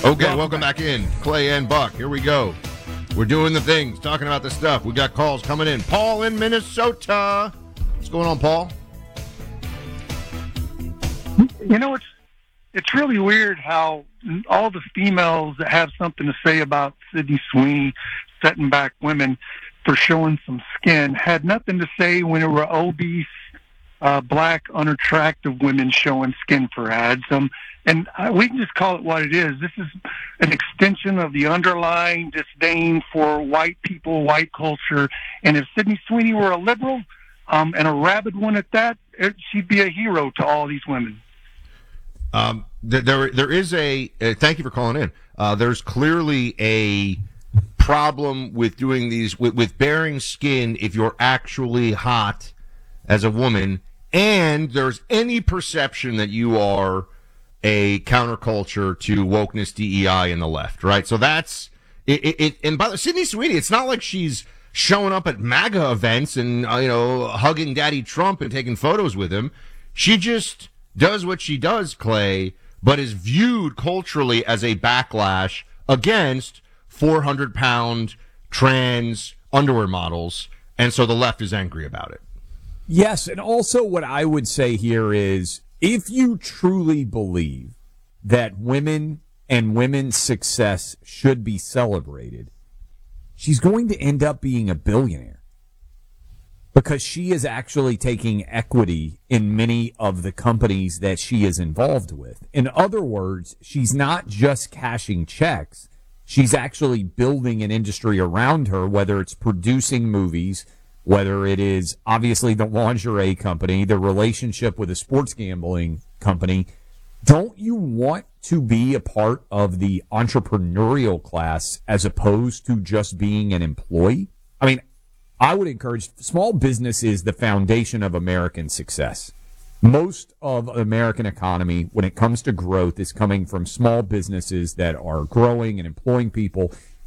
Okay, welcome back in. Clay and Buck, here we go. We're doing the things, talking about the stuff. We got calls coming in. Paul in Minnesota. What's going on, Paul? You know, it's really weird how all the females that have something to say about Sydney Sweeney setting back women for showing some skin had nothing to say when there were obese, black, unattractive women showing skin for ads. And we can just call it what it is. This is an extension of the underlying disdain for white people, white culture. And if Sydney Sweeney were a liberal, and a rabid one at that, she'd be a hero to all these women. There is a thank you for calling in. There's clearly a problem with doing these, with bearing skin if you're actually hot as a woman, and there's any perception that you are a counterculture to wokeness, DEI, and the left, right? So that's it. And by the Sydney Sweeney, it's not like she's showing up at MAGA events and hugging Daddy Trump and taking photos with him. She just does what she does, Clay, but is viewed culturally as a backlash against 400-pound trans underwear models, and so the left is angry about it. Yes, and also what I would say here is, if you truly believe that women and women's success should be celebrated, she's going to end up being a billionaire because she is actually taking equity in many of the companies that she is involved with. In other words, she's not just cashing checks. She's actually building an industry around her, whether it's producing movies, whether it is obviously the lingerie company, the relationship with a sports gambling company. Don't you want to be a part of the entrepreneurial class as opposed to just being an employee? I mean, I would encourage, small business is the foundation of American success. Most of the American economy, when it comes to growth, is coming from small businesses that are growing and employing people.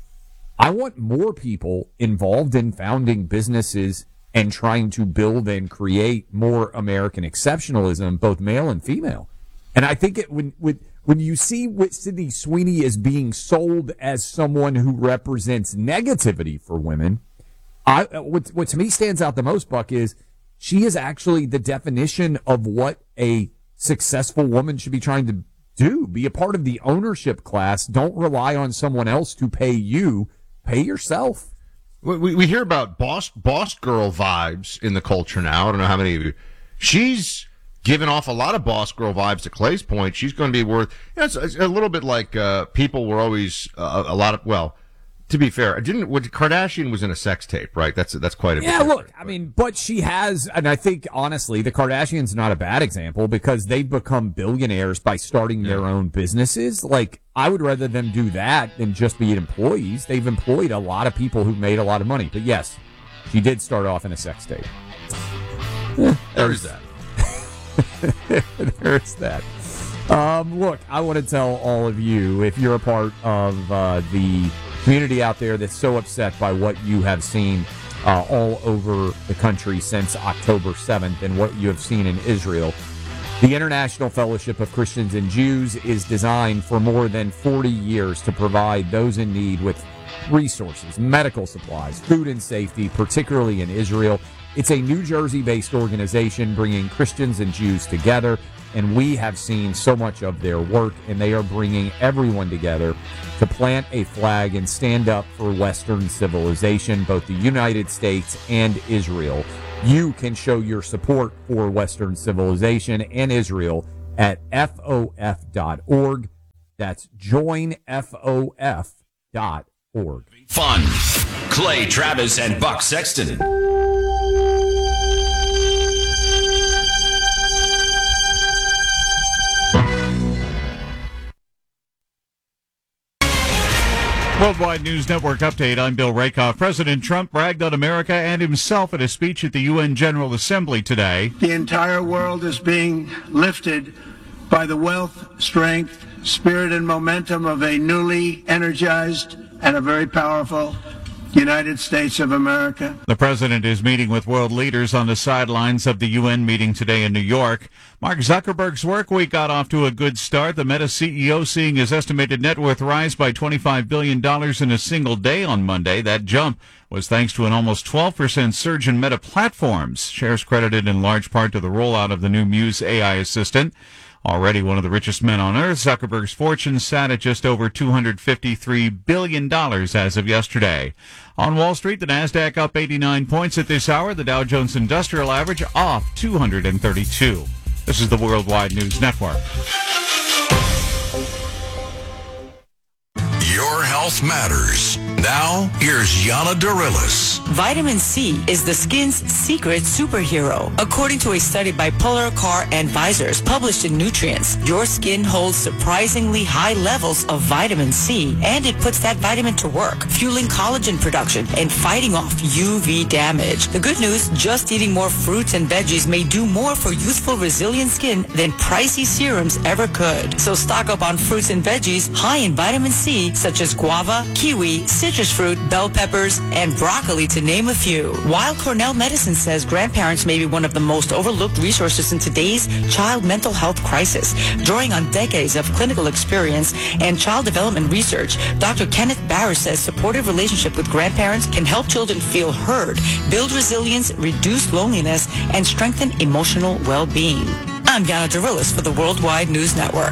I want more people involved in founding businesses and trying to build and create more American exceptionalism, both male and female. And I think when you see what Sydney Sweeney is being sold as someone who represents negativity for women, what to me stands out the most, Buck, is she is actually the definition of what a successful woman should be trying to do. Be a part of the ownership class. Don't rely on someone else to pay you. Pay yourself. We hear about boss girl vibes in the culture now. I don't know how many of you. She's given off a lot of boss girl vibes. To Clay's point, she's going to be worth. It's a little bit like people were always a lot of. Well, to be fair, Kardashian was in a sex tape, right? That's quite a bit. Yeah, look, I mean, but she has, and I think honestly, the Kardashians not a bad example because they've become billionaires by starting their own businesses. Like, I would rather them do that than just be employees. They've employed a lot of people who've made a lot of money. But yes, she did start off in a sex tape. There's that. There's that. Look, I want to tell all of you, if you're a part of the community out there that's so upset by what you have seen all over the country since October 7th and what you have seen in Israel, the International Fellowship of Christians and Jews is designed for more than 40 years to provide those in need with resources, medical supplies, food and safety, particularly in Israel. It's a New Jersey-based organization bringing Christians and Jews together, and we have seen so much of their work, and they are bringing everyone together to plant a flag and stand up for Western civilization, both the United States and Israel. You can show your support for Western civilization and Israel at FOF.org. That's joinfof.org. Fun. Clay Travis and Buck Sexton. Worldwide News Network update. I'm Bill Rakoff. President Trump bragged on America and himself at a speech at the UN General Assembly today. The entire world is being lifted by the wealth, strength, spirit, and momentum of a newly energized and a very powerful United States of America. The president is meeting with world leaders on the sidelines of the UN meeting today in New York. Mark Zuckerberg's work week got off to a good start. The Meta CEO seeing his estimated net worth rise by $25 billion in a single day on Monday. That jump was thanks to an almost 12% surge in Meta Platforms, shares credited in large part to the rollout of the new Muse AI assistant. Already one of the richest men on earth, Zuckerberg's fortune sat at just over $253 billion as of yesterday. On Wall Street, the Nasdaq up 89 points at this hour. The Dow Jones Industrial Average off 232. This is the Worldwide News Network. Your health matters. Now, here's Yana Darilis. Vitamin C is the skin's secret superhero. According to a study by Polar Car Advisors published in Nutrients, your skin holds surprisingly high levels of vitamin C, and it puts that vitamin to work, fueling collagen production and fighting off UV damage. The good news, just eating more fruits and veggies may do more for youthful, resilient skin than pricey serums ever could. So stock up on fruits and veggies high in vitamin C, such as guava, kiwi, citrus fruit, bell peppers, and broccoli, to name a few. While Cornell Medicine says grandparents may be one of the most overlooked resources in today's child mental health crisis, drawing on decades of clinical experience and child development research, Dr. Kenneth Barr says supportive relationship with grandparents can help children feel heard, build resilience, reduce loneliness, and strengthen emotional well-being. I'm Yana Darilis for the Worldwide News Network.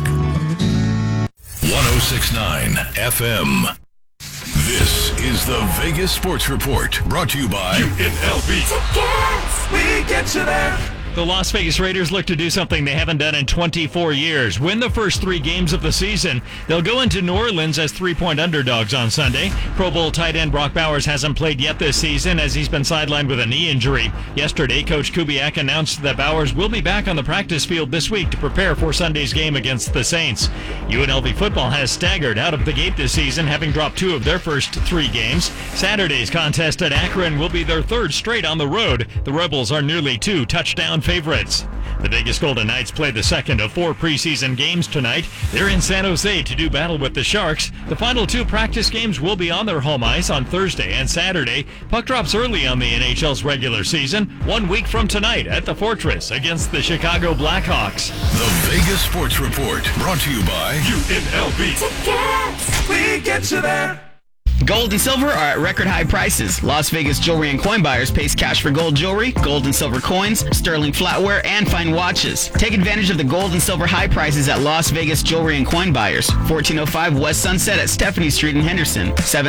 106.9 FM. This is the Vegas Sports Report, brought to you by UNLV. We get you there. The Las Vegas Raiders look to do something they haven't done in 24 years. Win the first 3 games of the season. They'll go into New Orleans as 3-point underdogs on Sunday. Pro Bowl tight end Brock Bowers hasn't played yet this season as he's been sidelined with a knee injury. Yesterday, Coach Kubiak announced that Bowers will be back on the practice field this week to prepare for Sunday's game against the Saints. UNLV football has staggered out of the gate this season, having dropped 2 of their first 3 games. Saturday's contest at Akron will be their 3rd straight on the road. The Rebels are nearly 2 touchdown favorites. The Vegas Golden Knights play the second of 4 preseason games tonight. They're in San Jose to do battle with the Sharks. The final 2 practice games will be on their home ice on Thursday and Saturday. Puck drops early on the NHL's regular season, 1 week from tonight at the Fortress against the Chicago Blackhawks. The Vegas Sports Report, brought to you by UNLV. We get you there. Gold and silver are at record high prices. Las Vegas Jewelry and Coin Buyers pays cash for gold jewelry, gold and silver coins, sterling flatware, and fine watches. Take advantage of the gold and silver high prices at Las Vegas Jewelry and Coin Buyers, 1405 West Sunset at Stephanie Street in Henderson,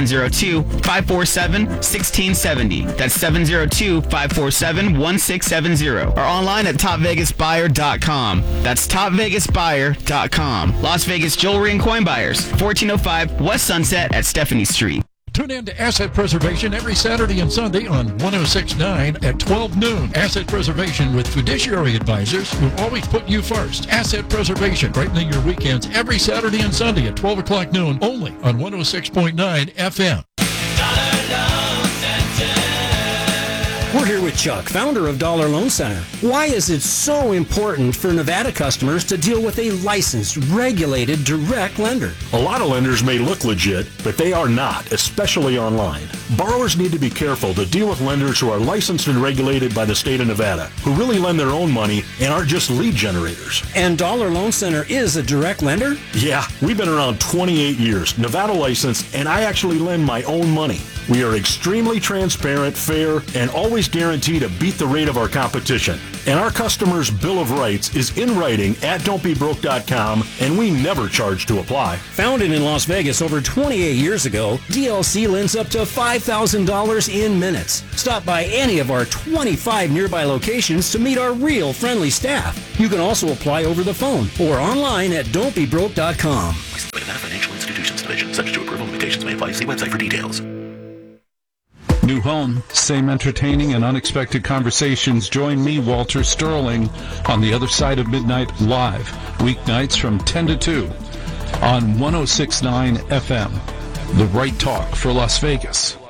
702-547-1670. That's 702-547-1670. Or online at topvegasbuyer.com. That's topvegasbuyer.com. Las Vegas Jewelry and Coin Buyers, 1405 West Sunset at Stephanie Street. Tune in to Asset Preservation every Saturday and Sunday on 106.9 at 12 noon. Asset Preservation with fiduciary advisors who always put you first. Asset Preservation, brightening your weekends every Saturday and Sunday at 12 o'clock noon, only on 106.9 FM. We're here with Chuck, founder of Dollar Loan Center. Why is it so important for Nevada customers to deal with a licensed, regulated, direct lender? A lot of lenders may look legit, but they are not, especially online. Borrowers need to be careful to deal with lenders who are licensed and regulated by the state of Nevada, who really lend their own money and aren't just lead generators. And Dollar Loan Center is a direct lender? Yeah, we've been around 28 years, Nevada licensed, and I actually lend my own money. We are extremely transparent, fair, and always guarantee to beat the rate of our competition. And our customers' Bill of Rights is in writing at don'tbebroke.com, and we never charge to apply. Founded in Las Vegas over 28 years ago, DLC lends up to $5,000 in minutes. Stop by any of our 25 nearby locations to meet our real friendly staff. You can also apply over the phone or online at don'tbebroke.com. Nevada Financial Institutions Division. Subject to approval, limitations may apply. See website for details. New home, same entertaining and unexpected conversations. Join me, Walter Sterling, on The Other Side of Midnight live, weeknights from 10 to 2 on 106.9 FM. The right talk for Las Vegas.